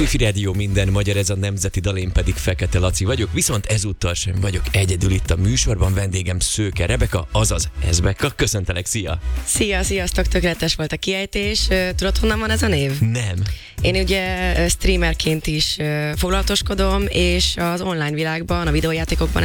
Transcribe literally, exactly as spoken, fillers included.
Petőfi Rádió, minden magyar, ez a nemzeti dal, én pedig Fekete Laci vagyok, viszont ezúttal sem vagyok egyedül itt a műsorban, vendégem Szőke Rebeka, azaz Ezbeka. Köszöntelek, szia! Szia, sziasztok, tökéletes volt a kiejtés. Tudod, honnan van ez a név? Nem. Én ugye streamerként is foglalatoskodom, és az online világban, a videójátékokban